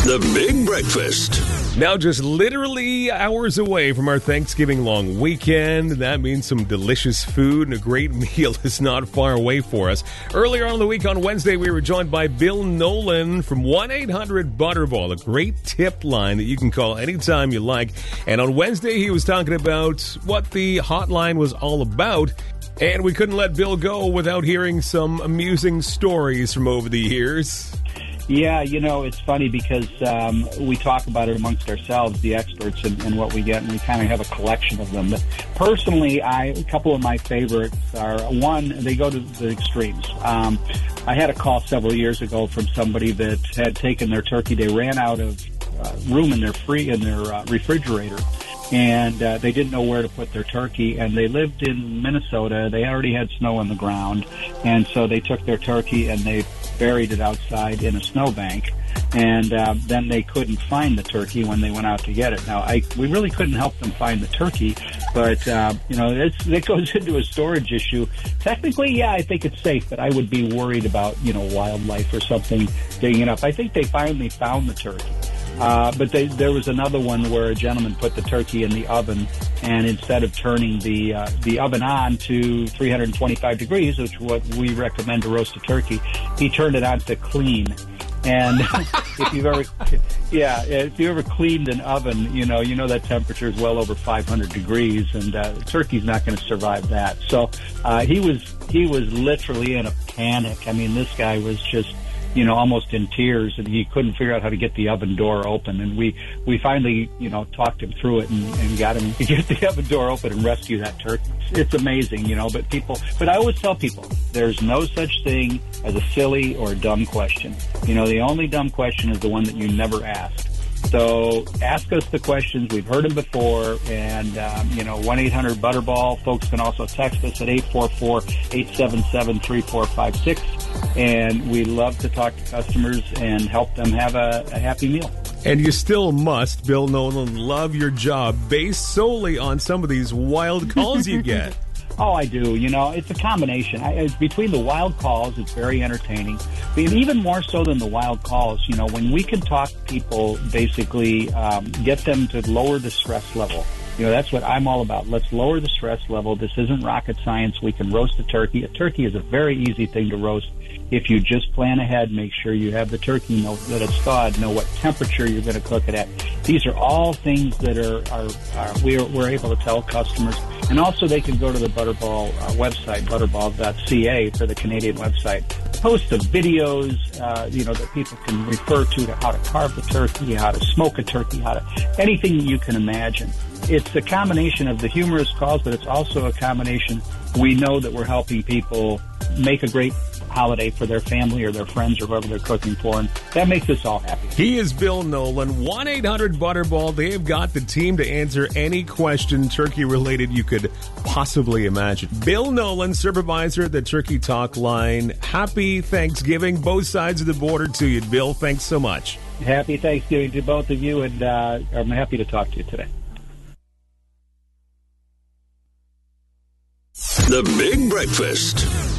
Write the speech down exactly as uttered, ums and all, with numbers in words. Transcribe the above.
The Big Breakfast. Now just literally hours away from our Thanksgiving long weekend. That means some delicious food and a great meal is not far away for us. Earlier on in the week on Wednesday, we were joined by Bill Nolan from one eight hundred Butterball, a great tip line that you can call anytime you like. And on Wednesday, he was talking about what the hotline was all about. And we couldn't let Bill go without hearing some amusing stories from over the years. Yeah, you know, it's funny because um, we talk about it amongst ourselves, the experts, and, and what we get, and we kind of have a collection of them. But personally, I, a couple of my favorites are, one, they go to the extremes. Um, I had a call several years ago from somebody that had taken their turkey. They ran out of uh, room in their free in their uh, refrigerator, and uh, they didn't know where to put their turkey, and they lived in Minnesota. They already had snow on the ground, and so they took their turkey and they buried it outside in a snowbank, and uh, then they couldn't find the turkey when they went out to get it. Now, I we really couldn't help them find the turkey, but, uh, you know, it's, it goes into a storage issue. Technically, yeah, I think it's safe, but I would be worried about, you know, wildlife or something digging it up. I think they finally found the turkey. Uh, but they, there was another one where a gentleman put the turkey in the oven, and instead of turning the uh, the oven on to three hundred twenty-five degrees, which is what we recommend to roast a turkey, he turned it on to clean. And if you've ever, yeah, if you ever cleaned an oven, you know, you know that temperature is well over five hundred degrees, and uh, the turkey's not going to survive that. So uh, he was he was literally in a panic. I mean, this guy was just, you know, almost in tears, and he couldn't figure out how to get the oven door open. And we, we finally, you know, talked him through it and, and got him to get the oven door open and rescue that turkey. It's amazing, you know, but people, but I always tell people, there's no such thing as a silly or dumb question. You know, the only dumb question is the one that you never ask. So ask us the questions. We've heard them before. And, um, you know, one eight hundred Butterball. Folks can also text us at eight four four, eight seven seven, three four five six. And we love to talk to customers and help them have a, a happy meal. And you still must, Bill Nolan, love your job based solely on some of these wild calls you get. Oh, I do. You know, it's a combination. I, it's between the wild calls, it's very entertaining. But even more so than the wild calls, you know, when we can talk people, basically um, get them to lower the stress level. You know, that's what I'm all about. Let's lower the stress level. This isn't rocket science. We can roast a turkey. A turkey is a very easy thing to roast. If you just plan ahead, make sure you have the turkey, know that it's thawed, know what temperature you're going to cook it at. These are all things that are, are, are we're, we're able to tell customers. And also they can go to the Butterball uh, website, butterball dot c a, for the Canadian website. Post of videos, uh, you know, that people can refer to, to how to carve the turkey, how to smoke a turkey, how to, anything you can imagine. It's a combination of the humorous calls, but it's also a combination. We know that we're helping people make a great holiday for their family or their friends or whoever they're cooking for, and that makes us all happy. He is Bill Nolan, one eight hundred Butterball. They have got the team to answer any question turkey-related you could possibly imagine. Bill Nolan, supervisor at the Turkey Talk line. Happy Thanksgiving, both sides of the border to you, Bill. Thanks so much. Happy Thanksgiving to both of you, and uh, I'm happy to talk to you today. The Big Breakfast.